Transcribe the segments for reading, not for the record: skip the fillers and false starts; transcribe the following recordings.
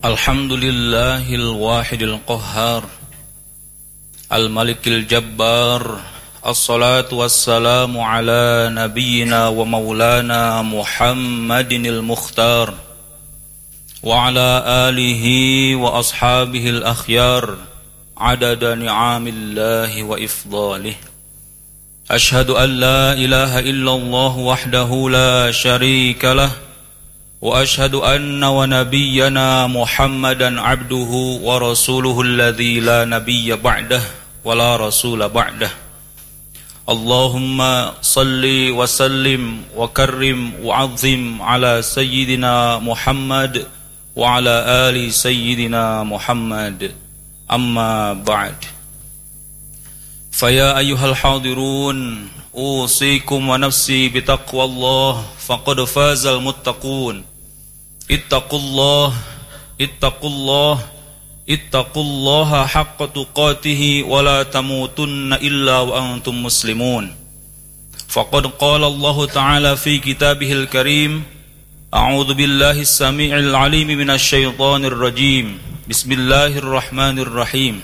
Alhamdulillahil wahidil qahhar Al-malikil jabbar. Assalatu wassalamu ala nabiyyina wa maulana Muhammadinil mukhtar wa ala alihi wa ashabihil akhyar adada ni'amillahi wa ifdalih. Ashhadu an la ilaha illallah wahdahu la syarika lah wa ashhadu anna wa nabiyyana Muhammadan abduhu wa rasuluhu alladzi la nabiyya ba'dah wa la rasula ba'dah. Allahumma salli wa sallim wa karrim wa azim ala sayyidina Muhammad wa ala ali sayyidina Muhammad. Amma ba'd. Faya ayyuhal hadirun, usikum wa nafsi bitaqwallah faqad fazal muttaqun. Ittaqullah ittaqullaha haqqa tuqatih wa la tamutunna illa wa antum muslimun. Faqad qala Allah ta'ala fi kitabihil karim, a'udzu billahi as-sami'il 'alim minasy syaithanir rajim. Bismillahirrahmanirrahim.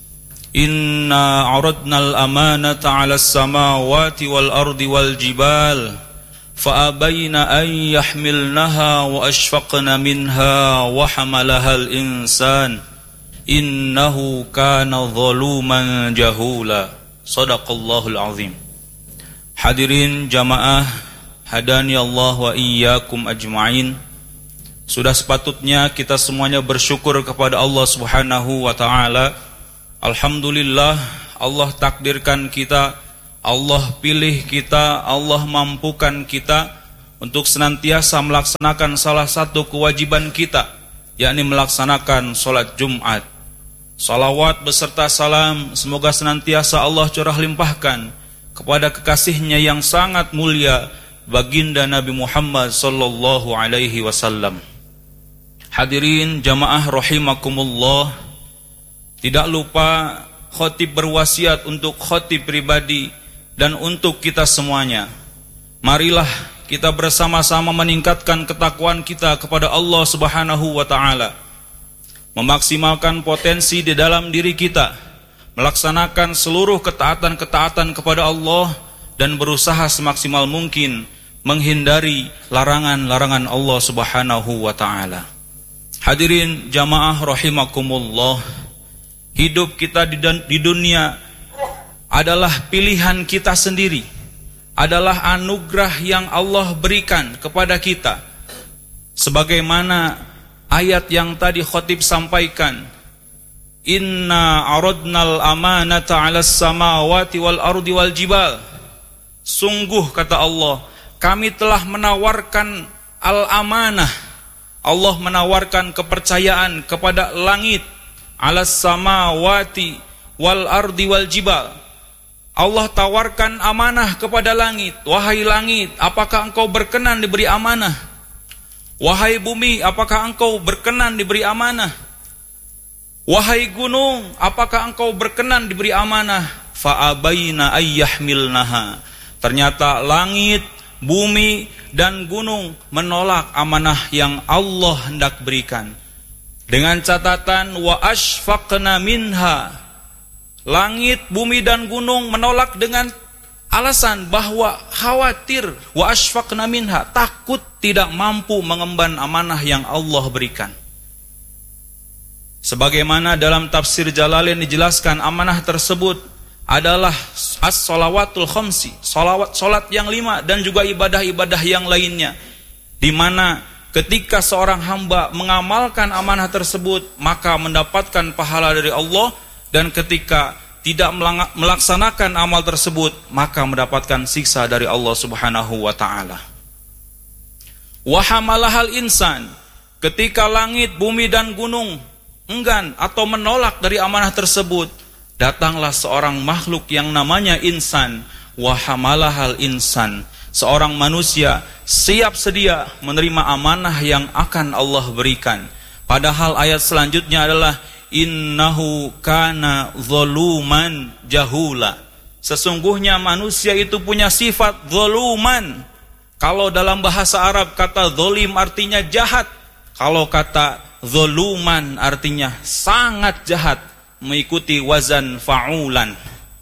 Inna 'aradnal amanata 'alas samawati wal ardi wal jibal فأبين أن يحملنها وأشفقن منها وحملها الإنسان إنه كان ظلوما جهولا. Sadaqallahul azim. Hadirin jamaah hadani Allah wa iyyakum ajma'in. Sudah sepatutnya kita semuanya bersyukur kepada Allah Subhanahu wa taala. Alhamdulillah, Allah takdirkan kita, Allah pilih kita, Allah mampukan kita untuk senantiasa melaksanakan salah satu kewajiban kita, yakni melaksanakan sholat Jumat. Salawat beserta salam semoga senantiasa Allah curah limpahkan kepada kekasihnya yang sangat mulia, baginda Nabi Muhammad sallallahu alaihi wasallam. Hadirin jamaah rahimakumullah, tidak lupa khotib berwasiat untuk khotib pribadi dan untuk kita semuanya. Marilah kita bersama-sama meningkatkan ketakwaan kita kepada Allah Subhanahu wa taala, memaksimalkan potensi di dalam diri kita, melaksanakan seluruh ketaatan-ketaatan kepada Allah dan berusaha semaksimal mungkin menghindari larangan-larangan Allah Subhanahu wa taala. Hadirin jamaah rahimakumullah, hidup kita di dunia adalah pilihan kita sendiri, adalah anugerah yang Allah berikan kepada kita. Sebagaimana ayat yang tadi khotib sampaikan, Inna aradnal amanata 'alas samawati wal ardi wal jibal. Sungguh kata Allah, kami telah menawarkan al-amanah. Allah menawarkan kepercayaan kepada langit, 'alas samawati wal ardi wal jibal. Allah tawarkan amanah kepada langit. Wahai langit, apakah engkau berkenan diberi amanah? Wahai bumi, apakah engkau berkenan diberi amanah? Wahai gunung, apakah engkau berkenan diberi amanah? Fa'abaina ayyahmilnaha. Ternyata langit, bumi, dan gunung menolak amanah yang Allah hendak berikan. Dengan catatan wa ashfaqna minha. Langit, bumi, dan gunung menolak dengan alasan bahwa khawatir, wa ashfaqna minha, takut tidak mampu mengemban amanah yang Allah berikan. Sebagaimana dalam tafsir Jalalain dijelaskan, amanah tersebut adalah as-shalawatul khamsi, salat yang 5 dan juga ibadah-ibadah yang lainnya, di mana ketika seorang hamba mengamalkan amanah tersebut maka mendapatkan pahala dari Allah, dan ketika tidak melaksanakan amal tersebut maka mendapatkan siksa dari Allah Subhanahu wa taala. Wa hamalahal insan. Ketika langit, bumi, dan gunung enggan atau menolak dari amanah tersebut, datanglah seorang makhluk yang namanya insan. Wa hamalahal insan. Seorang manusia siap sedia menerima amanah yang akan Allah berikan. Padahal ayat selanjutnya adalah innahu kana zaluman jahula. Sesungguhnya manusia itu punya sifat zaluman. Kalau dalam bahasa Arab kata zalim artinya jahat. Kalau kata zoluman artinya sangat jahat, mengikuti wazan fa'ulan.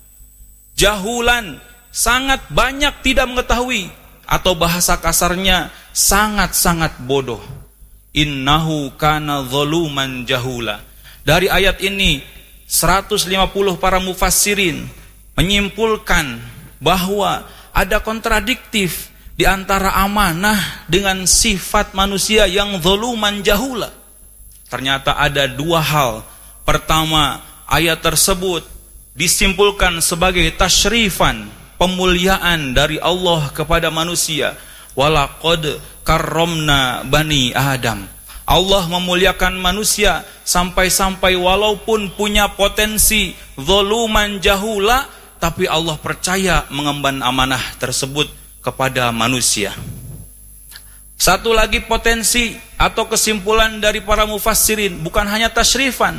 Jahulan, sangat banyak tidak mengetahui, atau bahasa kasarnya sangat-sangat bodoh. Innahu kana zoluman jahula. Dari ayat ini 150 para mufassirin menyimpulkan bahwa ada kontradiktif di antara amanah dengan sifat manusia yang zoluman jahula. Ternyata ada dua hal. Pertama, ayat tersebut disimpulkan sebagai tasyrifan, pemuliaan dari Allah kepada manusia. Walaqad karramna bani Adam. Allah memuliakan manusia sampai-sampai walaupun punya potensi zoluman jahula, tapi Allah percaya mengemban amanah tersebut kepada manusia. Satu lagi potensi atau kesimpulan dari para mufassirin, bukan hanya tasyrifan,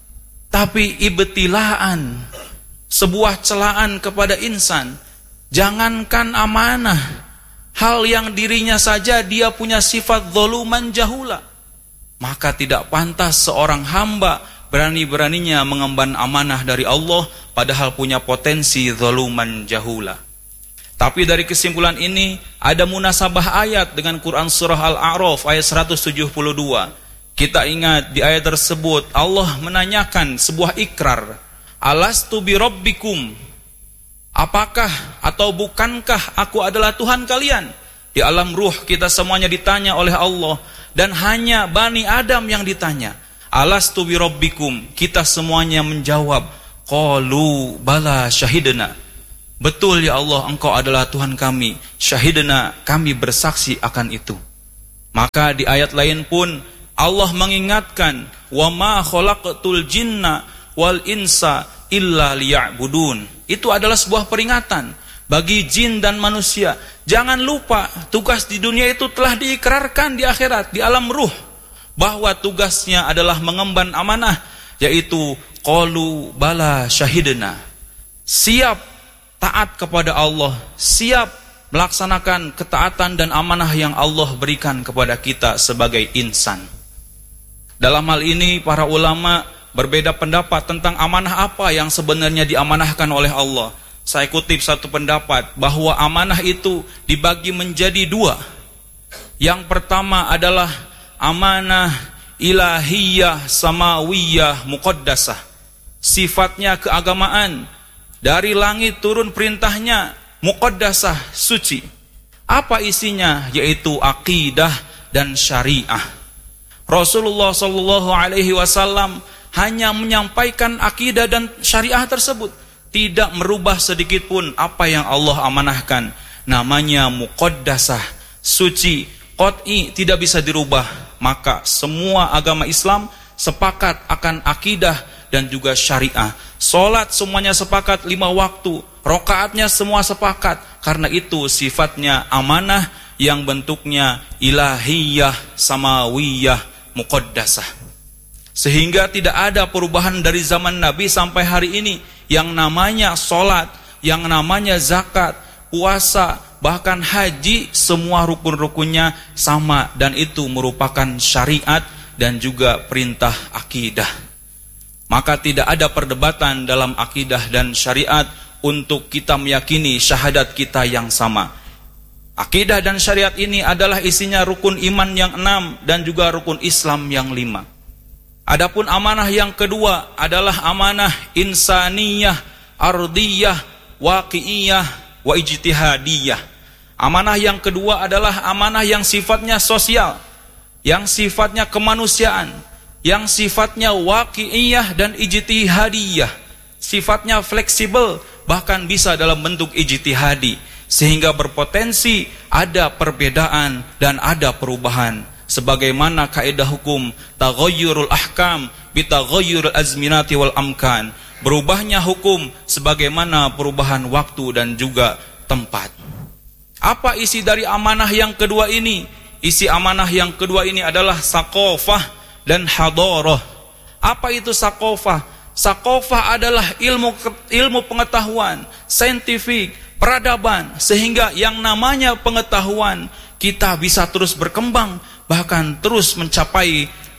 tapi ibtilaan, sebuah celaan kepada insan. Jangankan amanah, hal yang dirinya saja dia punya sifat zoluman jahula, maka tidak pantas seorang hamba berani-beraninya mengemban amanah dari Allah padahal punya potensi zoluman jahula. Tapi dari kesimpulan ini ada munasabah ayat dengan Quran surah Al-A'raf ayat 172. Kita ingat di ayat tersebut Allah menanyakan sebuah ikrar, alastu bi rabbikum, apakah atau bukankah aku adalah Tuhan kalian? Di alam ruh kita semuanya ditanya oleh Allah, dan hanya Bani Adam yang ditanya. Alastu bi rabbikum, kita semuanya menjawab, qalu bala syahidna. Betul ya Allah, engkau adalah Tuhan kami. Syahidna, kami bersaksi akan itu. Maka di ayat lain pun Allah mengingatkan, wa ma khalaqtul jinna wal insa illa liya'budun. Itu adalah sebuah peringatan bagi jin dan manusia. Jangan lupa, tugas di dunia itu telah diikrarkan di akhirat, di alam ruh, bahwa tugasnya adalah mengemban amanah, yaitu qalu bala syahidna. Siap taat kepada Allah, siap melaksanakan ketaatan dan amanah yang Allah berikan kepada kita sebagai insan. Dalam hal ini para ulama berbeda pendapat tentang amanah apa yang sebenarnya diamanahkan oleh Allah. Saya kutip satu pendapat bahwa amanah itu dibagi menjadi dua. Yang pertama adalah amanah ilahiyah samawiyah muqaddasah, sifatnya keagamaan. Dari langit turun perintahnya, muqaddasah, suci. Apa isinya? Yaitu akidah dan syariah. Rasulullah SAW hanya menyampaikan akidah dan syariah tersebut, tidak merubah sedikit pun apa yang Allah amanahkan. Namanya muqaddasah, suci, qat'i, tidak bisa dirubah. Maka semua agama Islam sepakat akan akidah dan juga syariah. Salat semuanya sepakat 5 waktu, rakaatnya semua sepakat. Karena itu sifatnya amanah yang bentuknya ilahiyah samawiyah muqaddasah. Sehingga tidak ada perubahan dari zaman Nabi sampai hari ini. Yang namanya salat, yang namanya zakat, puasa, bahkan haji, semua rukun-rukunnya sama, dan itu merupakan syariat dan juga perintah akidah. Maka tidak ada perdebatan dalam akidah dan syariat untuk kita meyakini syahadat kita yang sama. Akidah dan syariat ini adalah isinya rukun iman yang 6 dan juga rukun Islam yang 5. Adapun amanah yang kedua adalah amanah insaniyah, ardiyah, waqi'iyah, wa ijtihadiyah. Amanah yang kedua adalah amanah yang sifatnya sosial, yang sifatnya kemanusiaan, yang sifatnya waqi'iyah dan ijtihadiyah, sifatnya fleksibel, bahkan bisa dalam bentuk ijtihadi, sehingga berpotensi ada perbedaan dan ada perubahan. Sebagaimana kaidah hukum taghayyurul ahkam bitaghayyuril azminati wal amkan, berubahnya hukum sebagaimana perubahan waktu dan juga tempat. Apa isi dari amanah yang kedua ini? Isi amanah yang kedua ini adalah saqafah dan hadarah. Apa itu saqafah? Saqafah adalah ilmu pengetahuan, saintifik, peradaban, sehingga yang namanya pengetahuan kita bisa terus berkembang, bahkan terus mencapai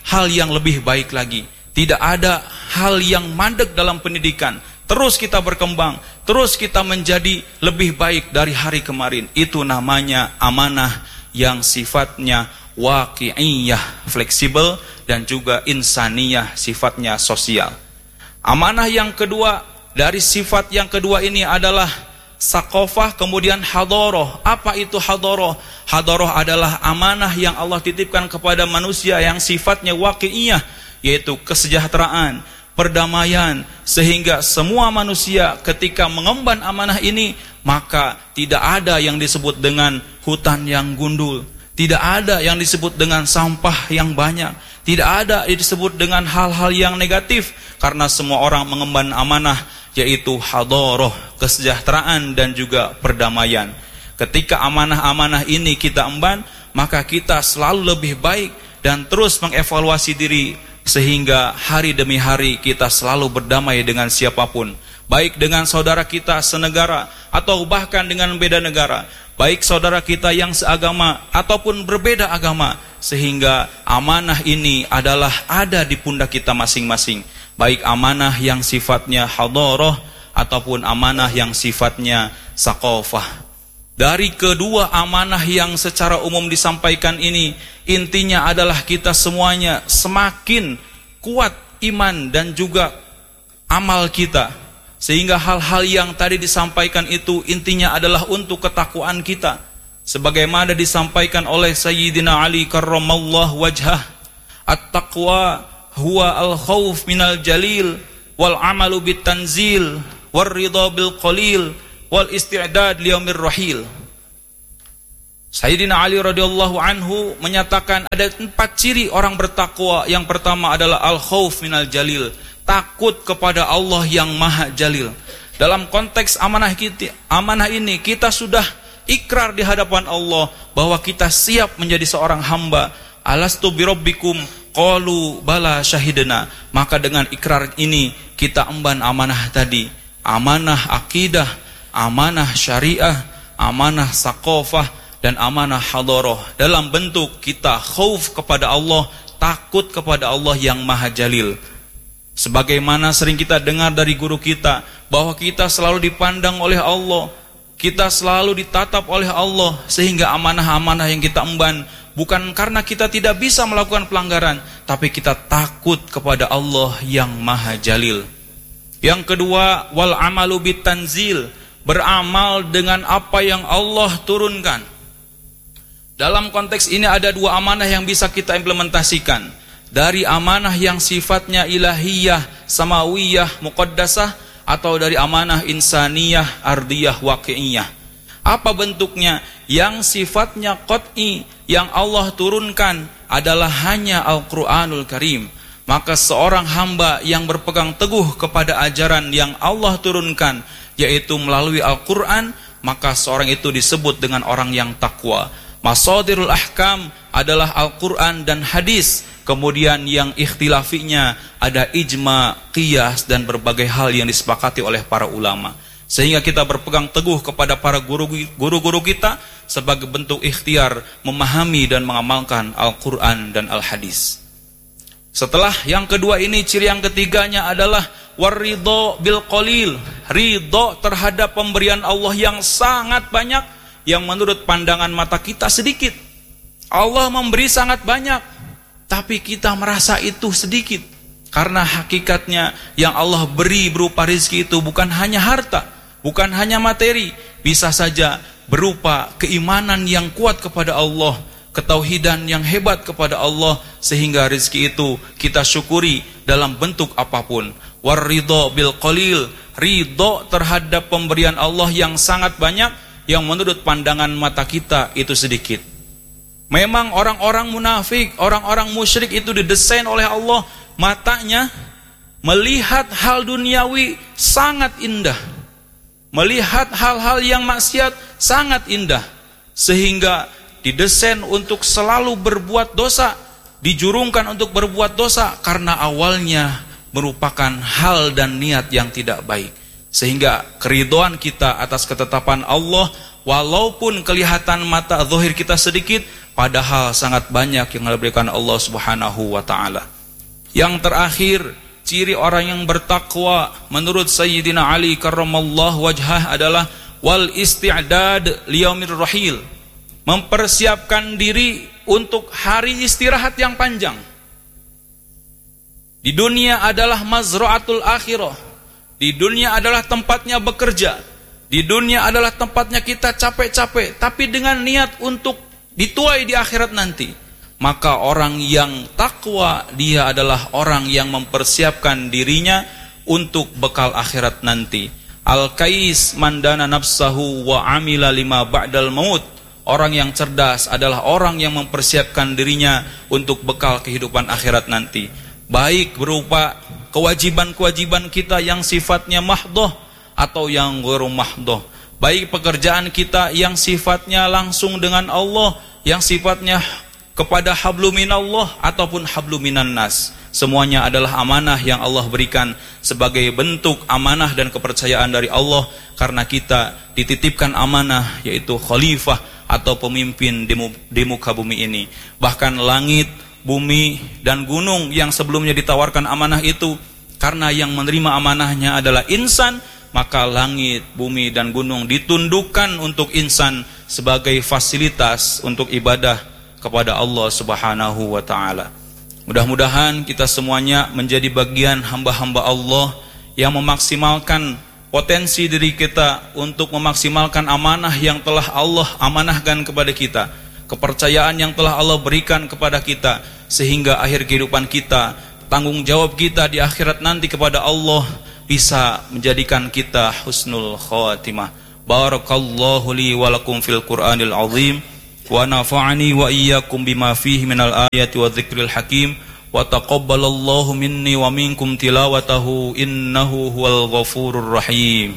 hal yang lebih baik lagi. Tidak ada hal yang mandek dalam pendidikan. Terus kita berkembang, terus kita menjadi lebih baik dari hari kemarin. Itu namanya amanah yang sifatnya waqi'iyah, fleksibel, dan juga insaniyah, sifatnya sosial. Amanah yang kedua, dari sifat yang kedua ini adalah saqafah, kemudian hadoroh. Apa itu hadoroh? Hadoroh adalah amanah yang Allah titipkan kepada manusia yang sifatnya waqi'iyah, yaitu kesejahteraan, perdamaian, sehingga semua manusia ketika mengemban amanah ini, maka tidak ada yang disebut dengan hutan yang gundul, tidak ada yang disebut dengan sampah yang banyak, tidak ada yang disebut dengan hal-hal yang negatif, karena semua orang mengemban amanah, yaitu hadoroh, kesejahteraan dan juga perdamaian. Ketika amanah-amanah ini kita emban, maka kita selalu lebih baik dan terus mengevaluasi diri, sehingga hari demi hari kita selalu berdamai dengan siapapun, baik dengan saudara kita senegara atau bahkan dengan beda negara, baik saudara kita yang seagama ataupun berbeda agama, sehingga amanah ini adalah ada di pundak kita masing-masing, baik amanah yang sifatnya hadoroh ataupun amanah yang sifatnya saqafah. Dari kedua amanah yang secara umum disampaikan ini, intinya adalah kita semuanya semakin kuat iman dan juga amal kita, sehingga hal-hal yang tadi disampaikan itu intinya adalah untuk ketakwaan kita, sebagaimana disampaikan oleh Sayyidina Ali karramallahu wajhah, at-taqwa huwa al-khawf minal jalil wal amalu bit tanzil war ridha bil qalil wal isti'dad liyaumir rahil. Sayyidina Ali radhiyallahu anhu menyatakan ada 4 ciri orang bertakwa. Yang pertama adalah al-khauf minal jalil, takut kepada Allah yang maha jalil. Dalam konteks amanah ini kita sudah ikrar di hadapan Allah bahwa kita siap menjadi seorang hamba. Alastu birabbikum qalu bala syahidna. Maka dengan ikrar ini kita emban amanah tadi, amanah akidah, amanah syariah, amanah saqafah, dan amanah hadoroh, dalam bentuk kita khauf kepada Allah, takut kepada Allah yang maha jalil. Sebagaimana sering kita dengar dari guru kita, bahwa kita selalu dipandang oleh Allah, kita selalu ditatap oleh Allah, sehingga amanah-amanah yang kita emban bukan karena kita tidak bisa melakukan pelanggaran, tapi kita takut kepada Allah yang maha jalil. Yang kedua, wal amalu bit tanzil, beramal dengan apa yang Allah turunkan. Dalam konteks ini ada 2 amanah yang bisa kita implementasikan. Dari amanah yang sifatnya ilahiyah, samawiyah, muqaddasah, atau dari amanah insaniyah, ardiyah, waqi'iyah. Apa bentuknya? Yang sifatnya qat'i, yang Allah turunkan adalah hanya Al-Quranul Karim. Maka seorang hamba yang berpegang teguh kepada ajaran yang Allah turunkan, yaitu melalui Al-Quran, maka seorang itu disebut dengan orang yang takwa. Masadirul ahkam adalah Al-Quran dan hadis. Kemudian yang ikhtilafinya ada ijma, qiyas, dan berbagai hal yang disepakati oleh para ulama. Sehingga kita berpegang teguh kepada para guru-guru kita sebagai bentuk ikhtiar memahami dan mengamalkan Al-Quran dan Al-Hadis. Setelah yang kedua ini, ciri yang ketiganya adalah waridho bil qalil, ridho terhadap pemberian Allah yang sangat banyak, yang menurut pandangan mata kita sedikit. Allah memberi sangat banyak, tapi kita merasa itu sedikit. Karena hakikatnya yang Allah beri berupa rezeki itu bukan hanya harta, bukan hanya materi, bisa saja berupa keimanan yang kuat kepada Allah, ketauhidan yang hebat kepada Allah, sehingga rezeki itu kita syukuri dalam bentuk apapun. Waridho bil qalil, ridho terhadap pemberian Allah yang sangat banyak, yang menurut pandangan mata kita itu sedikit. Memang orang-orang munafik, orang-orang musyrik itu didesain oleh Allah, matanya melihat hal duniawi sangat indah, melihat hal-hal yang maksiat sangat indah, sehingga didesain untuk selalu berbuat dosa, dijurungkan untuk berbuat dosa karena awalnya merupakan hal dan niat yang tidak baik. Sehingga keridhaan kita atas ketetapan Allah, walaupun kelihatan mata zahir kita sedikit, padahal sangat banyak yang diberikan Allah Subhanahu wa ta'ala. Yang terakhir, ciri orang yang bertakwa menurut Sayyidina Ali karramallahu wajhah adalah wal isti'dad liyaumir rahil, mempersiapkan diri untuk hari istirahat yang panjang. Di dunia adalah mazra'atul akhirah, di dunia adalah tempatnya bekerja, di dunia adalah tempatnya kita capek-capek, tapi dengan niat untuk dituai di akhirat nanti. Maka orang yang takwa, dia adalah orang yang mempersiapkan dirinya untuk bekal akhirat nanti. Al-Qais mandana nafsahu wa amila lima ba'dal maut. Orang yang cerdas adalah orang yang mempersiapkan dirinya untuk bekal kehidupan akhirat nanti. Baik berupa kewajiban-kewajiban kita yang sifatnya mahdoh atau yang ghairu mahdoh. Baik pekerjaan kita yang sifatnya langsung dengan Allah, yang sifatnya kepada habluminallah ataupun habluminan nas. Semuanya adalah amanah yang Allah berikan sebagai bentuk amanah dan kepercayaan dari Allah, karena kita dititipkan amanah, yaitu khalifah atau pemimpin di muka bumi ini. Bahkan langit, bumi, dan gunung yang sebelumnya ditawarkan amanah itu, karena yang menerima amanahnya adalah insan, maka langit, bumi, dan gunung ditundukkan untuk insan sebagai fasilitas untuk ibadah kepada Allah Subhanahu wa ta'ala. Mudah-mudahan kita semuanya menjadi bagian hamba-hamba Allah yang memaksimalkan potensi diri kita untuk memaksimalkan amanah yang telah Allah amanahkan kepada kita, kepercayaan yang telah Allah berikan kepada kita, sehingga akhir kehidupan kita, tanggung jawab kita di akhirat nanti kepada Allah bisa menjadikan kita husnul khatimah. Barakallahu li wa lakum fil Qur'anil azim, wa nafa'ani wa iyyakum bima fihi minal ayati wa dzikril hakim, wa taqabbalallahu minni wa minkum tilawatahu innahu huwal ghafurur rahim.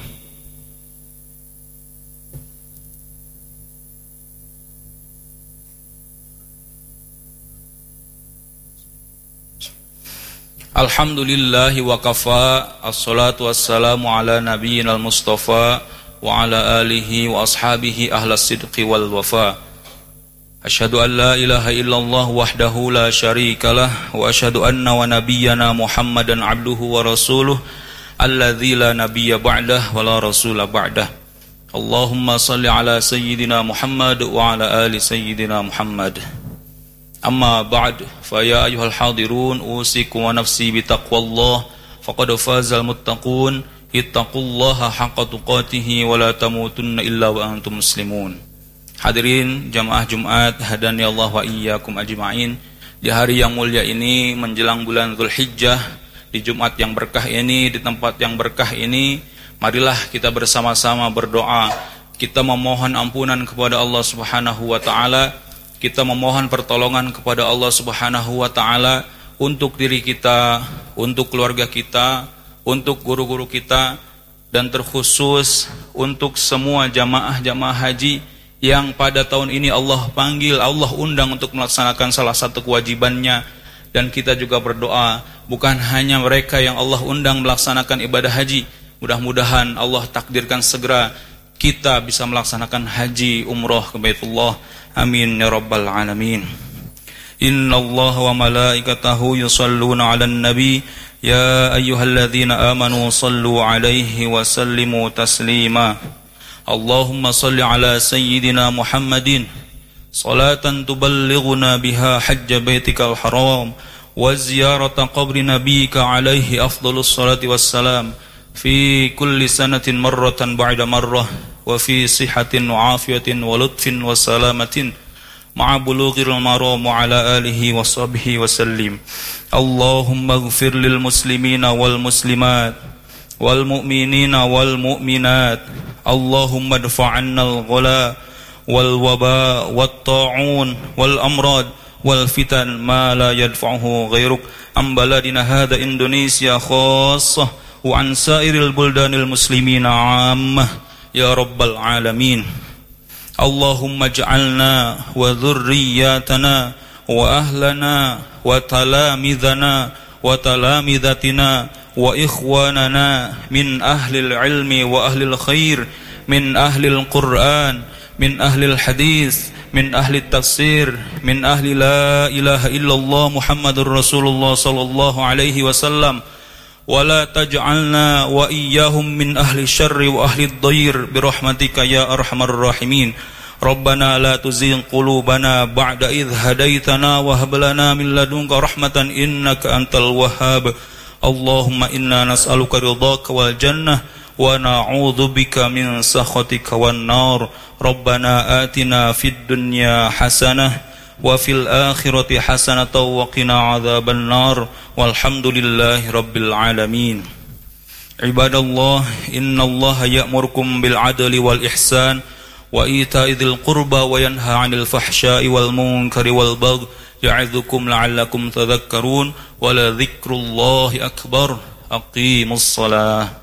Alhamdulillahi wa kafa, assalatu wassalamu ala nabiyyinal mustafa wa ala alihi wa ashabihi ahlas sidqi wal wafa. Asyhadu an la ilaha illallah wahdahu la syarikalah, wa asyhadu anna wa nabiyyana Muhammadan abduhu wa rasuluh alladzi la nabiyya ba'dah wa la rasula ba'dah. Allahumma salli ala sayyidina Muhammad wa ala ali sayyidina Muhammad. Amma ba'd, fa ya ayyuhal hadirun, usikum wa nafsi bitaqwallah, faqad fazal muttaqun, ittaqullaha haqqa tuqatih wa la tamutunna illa wa antum muslimun. Hadirin jamaah Jumat, hadani Allah wa iyyakum ajma'in. Di hari yang mulia ini, menjelang bulan Dzulhijjah, di Jumat yang berkah ini, di tempat yang berkah ini, marilah kita bersama-sama berdoa. Kita memohon ampunan kepada Allah Subhanahu wa ta'ala. Kita memohon pertolongan kepada Allah Subhanahu wa ta'ala untuk diri kita, untuk keluarga kita, untuk guru-guru kita, dan terkhusus untuk semua jamaah-jamaah haji yang pada tahun ini Allah panggil, Allah undang untuk melaksanakan salah satu kewajibannya. Dan kita juga berdoa, bukan hanya mereka yang Allah undang melaksanakan ibadah haji, mudah-mudahan Allah takdirkan segera kita bisa melaksanakan haji umrah ke Baitullah. Amin ya rabbal alamin. Innallaha wa malaikatahu yusalluna 'alan nabi, ya ayyuhalladzina amanu sallu 'alaihi wa sallimu taslima. Allahumma salli ala sayyidina Muhammadin salatan tuballighuna biha hajja baitikal haram wa ziyarata qabri nabiyyika alaihi afdhalus salati wassalam fi kulli sanatin marratan ba'da marrah wa fi sihatin wa afiyatin wa lutfin wa salamatin ma'a bulughil maram wa ala alihi wa sahbihi wa sallim. Allahumma ighfir lil muslimina wal muslimat wal mu'minina wal mu'minat. Allahumma dfa'anna al-ghala wal waba wat ta'un wal amrad wal fitan ma la yadfa'uhu ghairuk am baladina hadha Indonesia khassah wa an sairil buldanil muslimina 'ammah ya rabbal alamin. Allahumma ij'alna wa dhurriyyatana wa ahlana wa talamidhana wa talamidatina وإخواننا من أهل العلم وأهل الخير من أهل القرآن من أهل الحديث من أهل التفسير من أهل لا إله إلا الله محمد رسول الله صلى الله عليه وسلم ولا تجعلنا وإياهم من أهل الشر وأهل الضير برحمتك يا أرحم الراحمين ربنا لا تزغ قلوبنا بعد إذ هديتنا وهب لنا من لدنك رحمة إنك أنت الوهاب اللهم إنا نسألك رضاك والجنة ونعوذ بك من سخطك والنار ربنا آتنا في الدنيا حسنة وفي الآخرة حسنة وقنا عذاب النار والحمد لله رب العالمين عباد الله إن الله يأمركم بالعدل والإحسان وإيتاء ذي القربى وينهى عن الفحشاء والمنكر والبغي يعظكم لعلكم تذكرون ولذكر الله أكبر أقيموا الصلاة